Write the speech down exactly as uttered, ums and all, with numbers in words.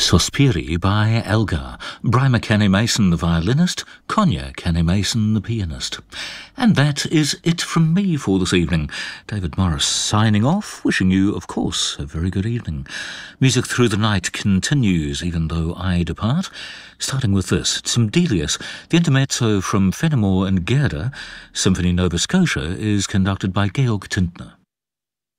Sospiri by Elgar, Bryma Kenny-Mason the violinist, Konya Kenny-Mason the pianist. And that is it from me for this evening. David Morris signing off, wishing you, of course, a very good evening. Music Through the Night continues even though I depart, starting with this. Some Delius, the intermezzo from Fenimore and Gerda, Symphony Nova Scotia, is conducted by Georg Tintner.